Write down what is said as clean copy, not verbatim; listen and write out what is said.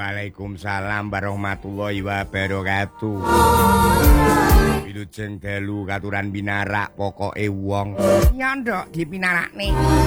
Waalaikumsalam warahmatullahi wabarakatuh. Wilujeng dalu katuran pinarak pokoke wong. Ya ndok dipinarakne.